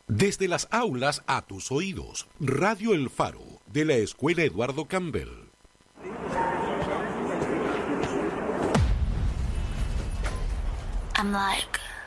Desde las aulas a tus oídos, Radio El Faro, de la Escuela Eduardo Campbell. I'm like